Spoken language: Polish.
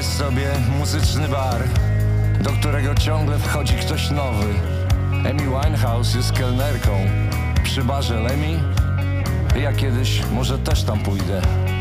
Jest sobie muzyczny bar, do którego ciągle wchodzi ktoś nowy. Amy Winehouse jest kelnerką przy barze Lemmy. Ja kiedyś może też tam pójdę.